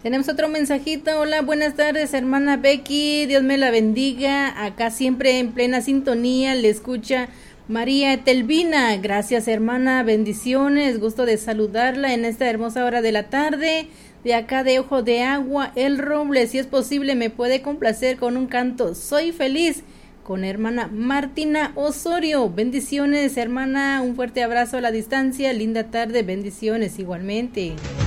Tenemos otro mensajito. Hola, buenas tardes, hermana Becky. Dios me la bendiga. Acá siempre en plena sintonía le escucha María Etelvina. Gracias, hermana. Bendiciones. Gusto de saludarla en esta hermosa hora de la tarde. De acá de Ojo de Agua, El Roble. Si es posible, me puede complacer con un canto. Soy feliz. Con hermana Martina Osorio. Bendiciones, hermana. Un fuerte abrazo a la distancia. Linda tarde. Bendiciones igualmente.